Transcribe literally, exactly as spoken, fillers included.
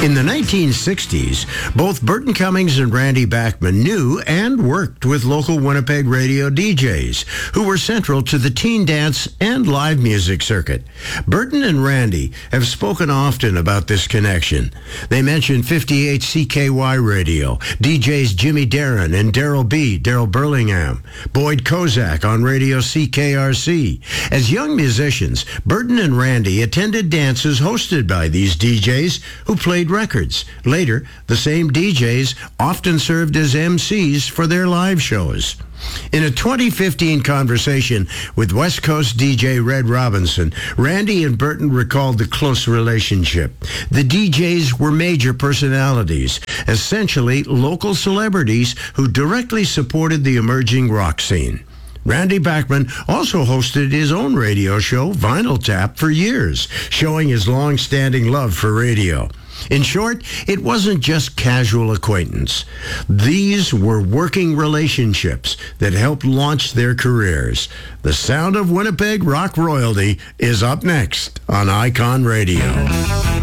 In the nineteen sixties, both Burton Cummings and Randy Bachman knew and worked with local Winnipeg radio D Js who were central to the teen dance and live music circuit. Burton and Randy have spoken often about this connection. They mentioned fifty-eight C K Y radio, D Js Jimmy Darren and Daryl B., Daryl Burlingham, Boyd Kozak on radio C K R C. As young musicians, Burton and Randy attended dances hosted by these D Js who played records. Later, the same D Js often served as M Cs for their live shows. In a twenty fifteen conversation with West Coast D J Red Robinson, Randy and Burton recalled the close relationship. The D Js were major personalities, essentially local celebrities who directly supported the emerging rock scene. Randy Bachman also hosted his own radio show, Vinyl Tap, for years, showing his long-standing love for radio. In short, it wasn't just casual acquaintance. These were working relationships that helped launch their careers. The sound of Winnipeg rock royalty is up next on Icon Radio.